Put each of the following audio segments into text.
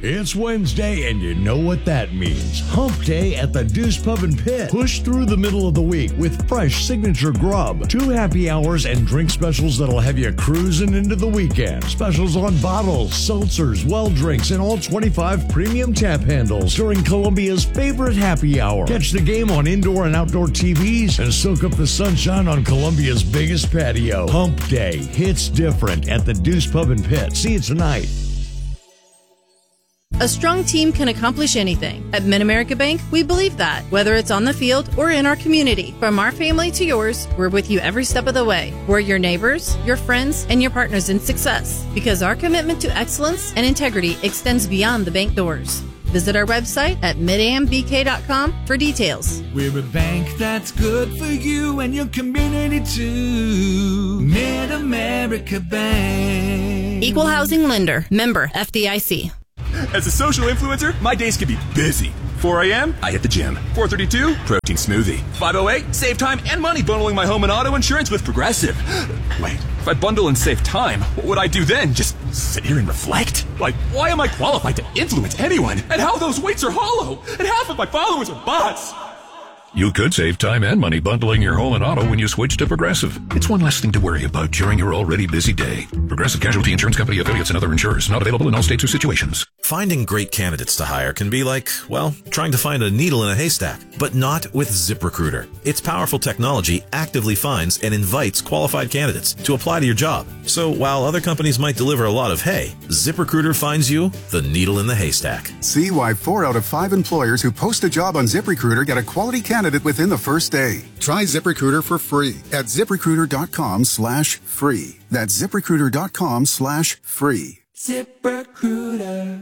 It's Wednesday, and you know what that means. Hump Day at the Deuce Pub and Pit. Push through the middle of the week with fresh signature grub, 2 happy hours, and drink specials that'll have you cruising into the weekend. Specials on bottles, seltzers, well drinks, and all 25 premium tap handles during Columbia's favorite happy hour. Catch the game on indoor and outdoor TVs and soak up the sunshine on Columbia's biggest patio. Hump Day hits different at the Deuce Pub and Pit. See you tonight. A strong team can accomplish anything. At Mid-America Bank, we believe that. Whether it's on the field or in our community, from our family to yours, we're with you every step of the way. We're your neighbors, your friends, and your partners in success. Because our commitment to excellence and integrity extends beyond the bank doors. Visit our website at midambk.com for details. We're a bank that's good for you and your community too. Mid-America Bank. Equal Housing Lender. Member FDIC. As a social influencer, my days can be busy. 4 a.m., I hit the gym. 4:32, protein smoothie. 5:08, save time and money bundling my home and auto insurance with Progressive. Wait, if I bundle and save time, what would I do then? Just sit here and reflect? Like, why am I qualified to influence anyone? And how those weights are hollow? And half of my followers are bots. You could save time and money bundling your home and auto when you switch to Progressive. It's one less thing to worry about during your already busy day. Progressive Casualty Insurance Company, affiliates, and other insurers. Not available in all states or situations. Finding great candidates to hire can be like, well, trying to find a needle in a haystack. But not with ZipRecruiter. Its powerful technology actively finds and invites qualified candidates to apply to your job. So while other companies might deliver a lot of hay, ZipRecruiter finds you the needle in the haystack. See why 4 out of 5 employers who post a job on ZipRecruiter get a quality candidate within the first day. Try ZipRecruiter for free at ZipRecruiter.com/free. That's ZipRecruiter.com/free. ZipRecruiter.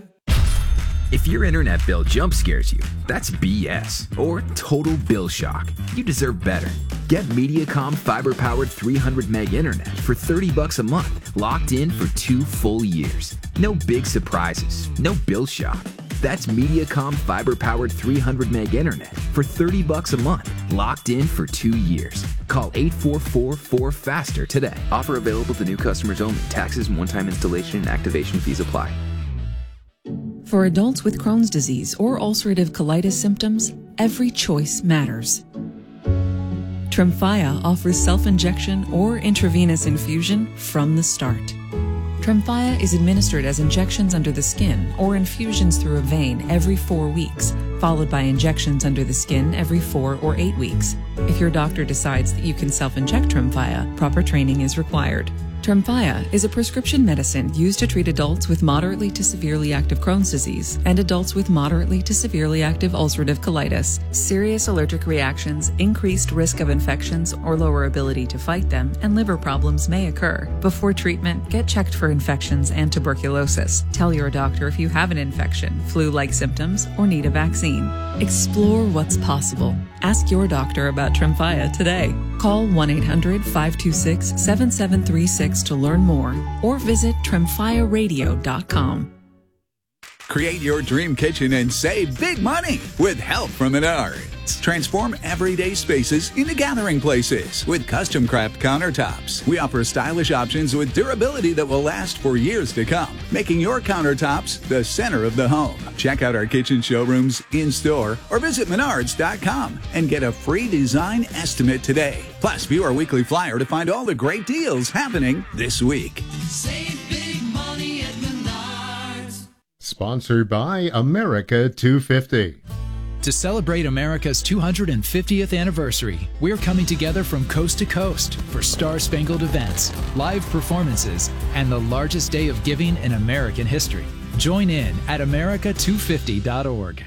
If your internet bill jump scares you, that's BS or total bill shock. You deserve better. Get Mediacom fiber-powered 300 meg internet for $30 a month, locked in for 2 full years. No big surprises, no bill shock. That's Mediacom fiber-powered 300 meg internet for $30 a month, locked in for 2 years. Call 844-4FASTER today. Offer available to new customers only. Taxes and one-time installation and activation fees apply. For adults with Crohn's disease or ulcerative colitis symptoms, every choice matters. Tremfya offers self-injection or intravenous infusion from the start. Tremfya is administered as injections under the skin or infusions through a vein every 4 weeks, followed by injections under the skin every 4 or 8 weeks. If your doctor decides that you can self-inject Tremfya, proper training is required. Tremfya is a prescription medicine used to treat adults with moderately to severely active Crohn's disease and adults with moderately to severely active ulcerative colitis. Serious allergic reactions, increased risk of infections or lower ability to fight them, and liver problems may occur. Before treatment, get checked for infections and tuberculosis. Tell your doctor if you have an infection, flu-like symptoms, or need a vaccine. Explore what's possible. Ask your doctor about Tremfya today. Call 1-800-526-7736 to learn more or visit tremfyaradio.com. Create your dream kitchen and save big money with help from Menards. Transform everyday spaces into gathering places with custom craft countertops. We offer stylish options with durability that will last for years to come, making your countertops the center of the home. Check out our kitchen showrooms in-store or visit Menards.com and get a free design estimate today. Plus, view our weekly flyer to find all the great deals happening this week. Save big money at Menards. Sponsored by America 250. To celebrate America's 250th anniversary, we're coming together from coast to coast for star-spangled events, live performances, and the largest day of giving in American history. Join in at america250.org.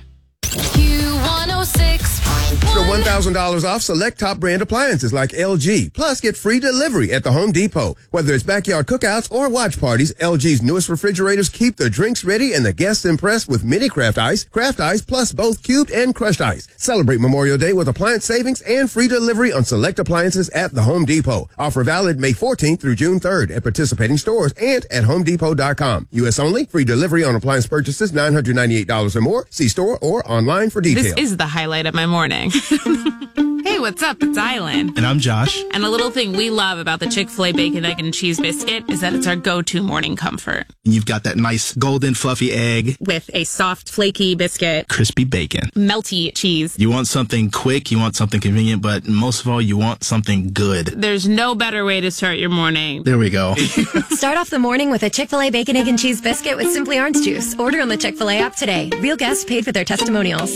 Q106. For $1,000 off select top brand appliances like LG. Plus, get free delivery at the Home Depot. Whether it's backyard cookouts or watch parties, LG's newest refrigerators keep the drinks ready and the guests impressed with mini Craft Ice plus both cubed and crushed ice. Celebrate Memorial Day with appliance savings and free delivery on select appliances at the Home Depot. Offer valid May 14th through June 3rd at participating stores and at HomeDepot.com. U.S. only. Free delivery on appliance purchases $998 or more. See store or online for details. This is the highlight of my morning. Hey, what's up? It's Island. And I'm Josh. And a little thing we love about the Chick-fil-A Bacon, Egg, and Cheese Biscuit is that it's our go-to morning comfort. And you've got that nice golden fluffy egg. With a soft, flaky biscuit. Crispy bacon. Melty cheese. You want something quick, you want something convenient, but most of all, you want something good. There's no better way to start your morning. There we go. Start off the morning with a Chick-fil-A Bacon, Egg, and Cheese Biscuit with Simply Orange Juice. Order on the Chick-fil-A app today. Real guests paid for their testimonials.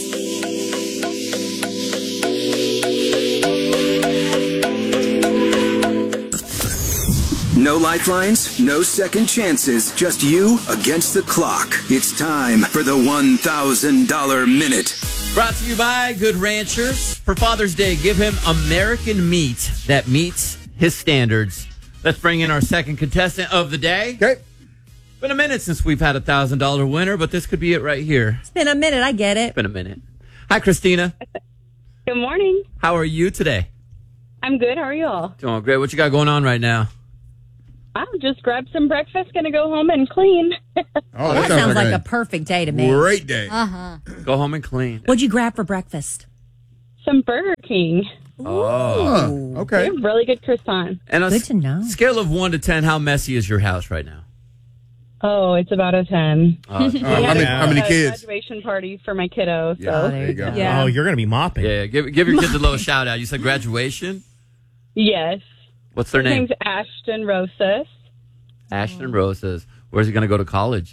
No lifelines, no second chances, just you against the clock. It's time for the $1,000 Minute. Brought to you by Good Ranchers. For Father's Day, give him American meat that meets his standards. Let's bring in our second contestant of the day. Okay. Been a minute since we've had a $1,000 winner, but this could be it right here. It's been a minute. I get it. It's been a minute. Hi, Christina. Good morning. How are you today? I'm good. How are you all? Doing great. What you got going on right now? I just grabbed some breakfast. Going to go home and clean. Oh, that sounds like a perfect day to me. Great day. Uh-huh. Go home and clean. What'd you grab for breakfast? Some Burger King. Oh, okay. They have really good croissant. And Good to know. Scale of 1 to 10, how messy is your house right now? Oh, it's about a 10. How many kids? Graduation party for my kiddo. So. Yeah, there you go. Yeah. Oh, you're going to be mopping. Yeah, give your kids a little shout out. You said graduation? Yes. What's their His name? name's Ashton Rosas. Ashton Roses. Where's he going to go to college?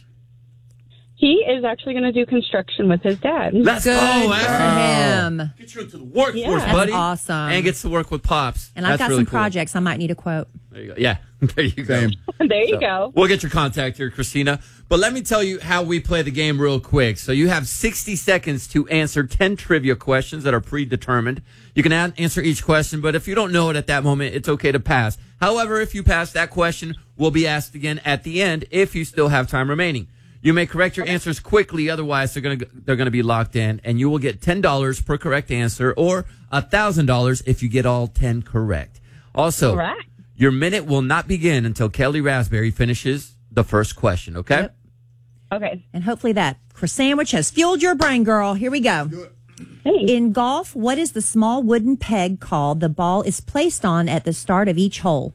He is actually going to do construction with his dad. Let's go, Ashton. Him. Get you into the workforce, That's buddy. awesome. And gets to work with Pops. And I've That's got really some cool. projects I might need a quote. There you go. Yeah, there you go. There you go. We'll get your contact here, Christina. But let me tell you how we play the game real quick. So you have 60 seconds to answer 10 trivia questions that are predetermined. You can answer each question, but if you don't know it at that moment, it's okay to pass. However, if you pass, that question will be asked again at the end if you still have time remaining. You may correct your answers quickly, otherwise they're going to be locked in, and you will get $10 per correct answer or $1,000 if you get all 10 correct. Also, Correct. your minute will not begin until Kelly Raspberry finishes the first question, okay? Yep. Okay. And hopefully that croissant sandwich has fueled your brain, girl. Here we go. In golf, what is the small wooden peg called the ball is placed on at the start of each hole?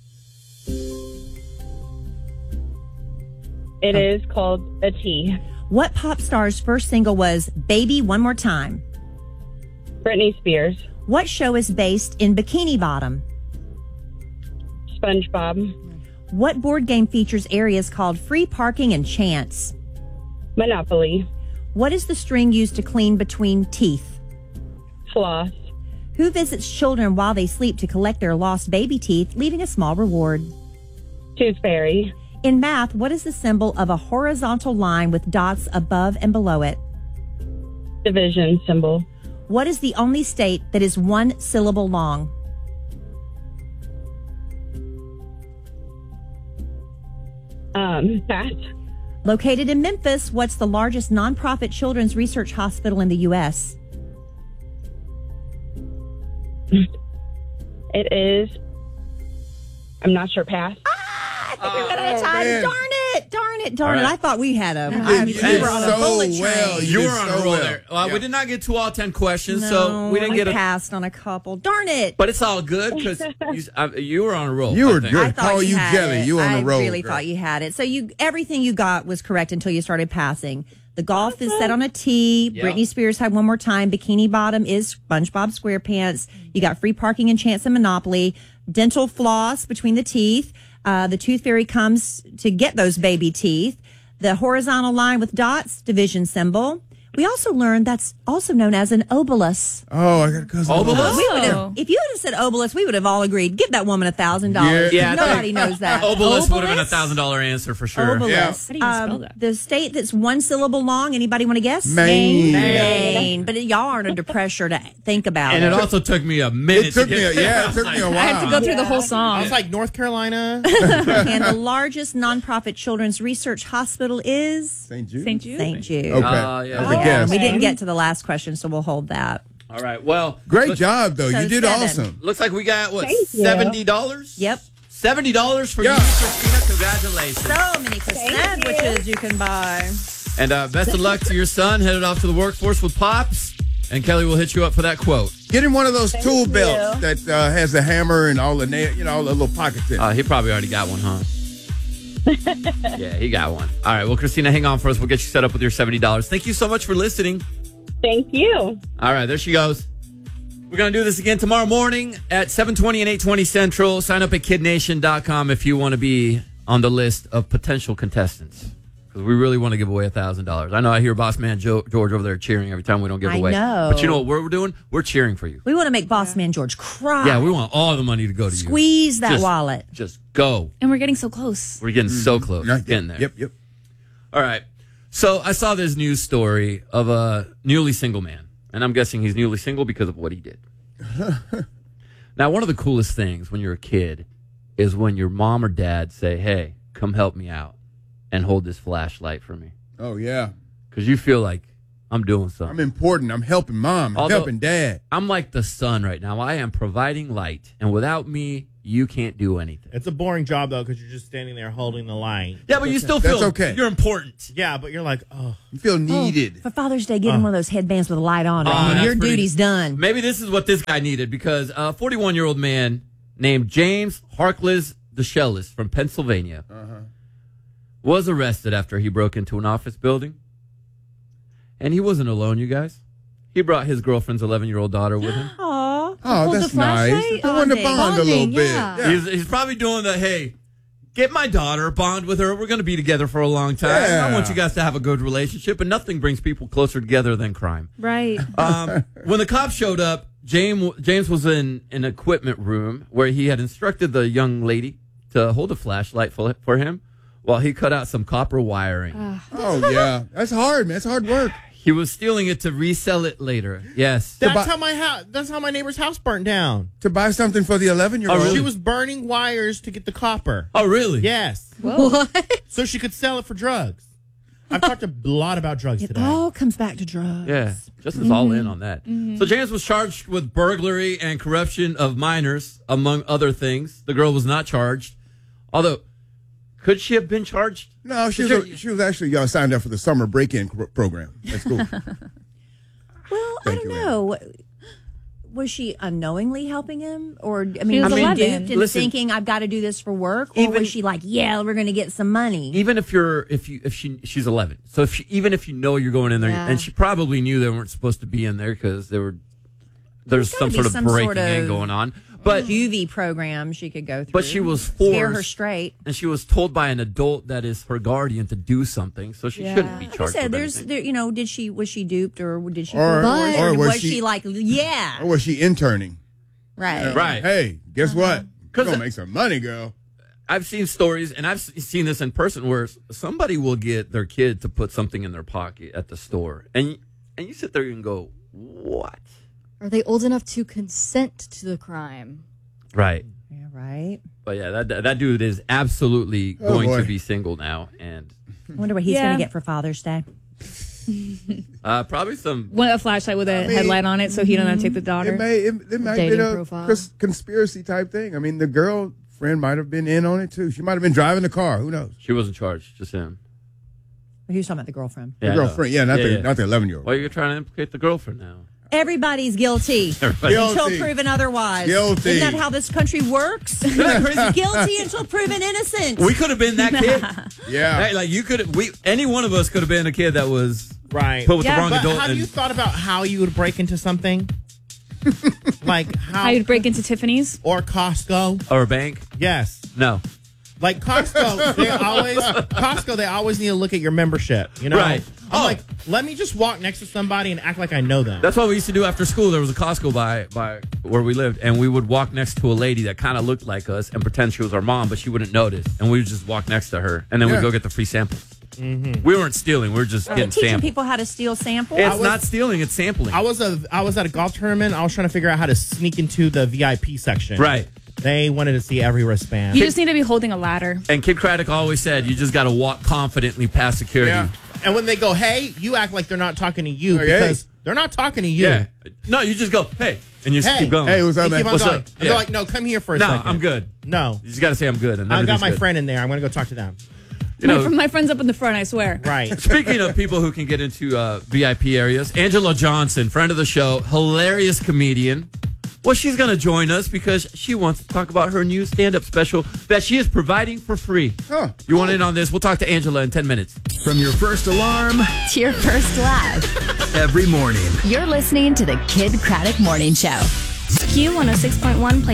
It is called a tee. What pop star's first single was Baby One More Time? Britney Spears. What show is based in Bikini Bottom? SpongeBob. What board game features areas called free parking and chance? Monopoly. What is the string used to clean between teeth? Floss. Who visits children while they sleep to collect their lost baby teeth, leaving a small reward? Tooth Fairy. In math, what is the symbol of a horizontal line with dots above and below it? Division symbol. What is the only state that is one syllable long? Pass. Located in Memphis, what's the largest nonprofit children's research hospital in the U.S.? It is. I'm not sure. Pass. I think we've got out of time. man. Darn it. All right. I thought we had a. You did were on a so bullet train. well. You did were on so a roll well. there. Yeah. We did not get to all 10 questions, No, so we didn't get I a... passed on a couple. Darn it. But it's all good because you were on a roll. You I were think. good. I thought Call you had jelly. it. You on I the road. really girl. thought you had it. So everything you got was correct until you started passing. The golf is set on a tee. Yep. Britney Spears had One More Time. Bikini Bottom is SpongeBob SquarePants. You got free parking and chance and Monopoly. Dental floss between the teeth. The Tooth Fairy comes to get those baby teeth. The horizontal line with dots, division symbol. We also learned that's also known as an obelus. Oh, I got a cousin. Obelus? We would have, if you would have said obelus, we would have all agreed. Give that woman $1,000. Yeah, I Nobody think knows that. Obelus would have been $1,000 answer for sure. Obelus. Yeah. How do you spell that? The state that's one syllable long. Anybody want to guess? Maine. Maine. But y'all aren't under pressure to think about And it. it also took me a minute. It took to me get it took me a while. I have to go through the whole I song. was like, North Carolina. And the largest nonprofit children's research hospital is St. Jude. St. Jude. St. Jude. Okay. yeah. That was a Yeah, guess. we didn't get to the last question, so we'll hold that. All right. Well, Great job, though. So You did 7. awesome. looks like we got, what, Thank you. $70? Yep. $70 for Yeah. you, Christina. Congratulations. So many sandwiches you can buy. And best of luck to your son headed off to the workforce with Pops. And Kelly will hit you up for that quote. Get him one of those tool belts that has the hammer and all the nail, all the little pockets in it. He probably already got one, huh? Yeah, he got one. All right, well, Christina, hang on for us. We'll get you set up with your $70. Thank you so much for listening. Thank you. All right, there she goes. We're going to do this again tomorrow morning at 7:20 and 8:20 Central. Sign up at kidnation.com if you want to be on the list of potential contestants. Because we really want to give away $1,000. I know I hear Boss Man George over there cheering every time we don't give away. I know. But you know what we're doing? We're cheering for you. We want to make Boss Man George cry. Yeah, we want all the money to go to you. Squeeze that wallet. Just go. And we're getting so close. We're getting so close. Getting there. Yep. All right. So I saw this news story of a newly single man. And I'm guessing he's newly single because of what he did. Now, one of the coolest things when you're a kid is when your mom or dad say, hey, come help me out and hold this flashlight for me. Oh, yeah. Because you feel like I'm doing something. I'm important. I'm helping mom. I'm helping dad. I'm like the sun right now. I am providing light. And without me, you can't do anything. It's a boring job, though, because you're just standing there holding the light. Yeah, but you still feel you're important. Yeah, but you're like, oh. You feel needed. For Father's Day, get him one of those headbands with a light on it. That's Your pretty- duty's done. Maybe this is what this guy needed because a 41-year-old man named James Harkless DeShellis from Pennsylvania was arrested after he broke into an office building. And he wasn't alone, you guys. He brought his girlfriend's 11-year-old daughter with him. Aww. Oh, that's nice. I want to bond a little bit. Yeah. He's probably doing the, hey, get my daughter, bond with her. We're going to be together for a long time. Yeah. I want you guys to have a good relationship, and nothing brings people closer together than crime. Right. When the cops showed up, James was in an equipment room where he had instructed the young lady to hold a flashlight for him while he cut out some copper wiring. Oh, yeah. That's hard, man. It's hard work. He was stealing it to resell it later. Yes. That's how my neighbor's house burnt down. To buy something for the 11-year-old? Oh, really? She was burning wires to get the copper. Oh, really? Yes. What? So she could sell it for drugs. I've talked a lot about drugs It today. all comes back to drugs. Yeah, Justin's all in on that. So James was charged with burglary and corruption of minors, among other things. The girl was not charged. Although, could she have been charged? No, she was actually signed up for the summer break-in program. That's cool. Well, I don't know. Was she unknowingly helping him? Or, I mean, He was was she 11. duped and Listen, thinking, I've got to do this for work? Or was she like, yeah, we're going to get some money? Even if she's 11. So even if you know you're going in there, Yeah. and she probably knew they weren't supposed to be in there because there's There's some gotta sort be of breaking in going on. But UV program she could go through. But she was Scare her forced, straight. and she was told by an adult that is her guardian to do something, so she shouldn't be Like I charged. said, with anything. was she duped or did she? Or was she she like, yeah, Or was she interning? right, Right. Hey, guess what? You're 'Cause going to make some money, girl. I've seen stories, and I've seen this in person, where somebody will get their kid to put something in their pocket at the store, and you sit there and go, "What?" Are they old enough to consent to the crime? Right. Yeah, right. But yeah, that dude is absolutely Oh, going boy. to be single now, and I wonder what he's going to get for Father's Day. probably some. A flashlight with a headlight on it so he don't have to take the daughter. It might be Dating a profile. conspiracy type thing. I mean, the girlfriend might have been in on it, too. She might have been driving the car. Who knows? She wasn't charged, just him. He was talking about the girlfriend. The girlfriend. Yeah, not the 11-year-old. Why are you trying to implicate the girlfriend now? Everybody's guilty Everybody's until guilty. proven otherwise. Guilty. Isn't that how this country works? Guilty until proven innocent. We could have been that kid. Yeah. Hey, like any one of us could have been a kid that was Right. put with the wrong but adult. have you thought about how you would break into something? Like How you'd break into Tiffany's? Or Costco? Or a bank? Yes. No. Like Costco, they always need to look at your membership. You know, Right. I'm like, let me just walk next to somebody and act like I know them. That's what we used to do after school. There was a Costco by where we lived, and we would walk next to a lady that kind of looked like us and pretend she was our mom, but she wouldn't notice. And we would just walk next to her, and then we'd go get the free samples. Mm-hmm. We weren't stealing. We were just getting teaching samples. people how to steal samples. It's not stealing. It's sampling. I was at a golf tournament. I was trying to figure out how to sneak into the VIP section. Right. They wanted to see every wristband. You just need to be holding a ladder. And Kid Craddock always said, you just got to walk confidently past security. Yeah. And when they go, hey, you act like they're not talking to you because they're not talking to you. Yeah. No, you just go, hey, and you just keep going. Hey, what's up, You man? keep on What's going. up? And they're like, no, come here for a No, second. I'm good. No. You just got to say I'm good. And I've got everything's my good. friend in there. I'm going to go talk to them. My friends up in the front, I swear. Right. Speaking of people who can get into VIP areas, Angela Johnson, friend of the show, hilarious comedian. Well, she's going to join us because she wants to talk about her new stand-up special that she is providing for free. You want in on this? We'll talk to Angela in 10 minutes. From your first alarm to your first laugh. every morning. You're listening to the Kid Craddock Morning Show. Q106.1